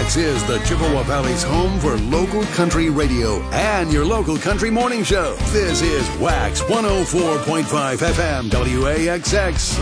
Wax is the Chippewa Valley's home for local country radio and your local country morning show. This is Wax 104.5 FM WAXX.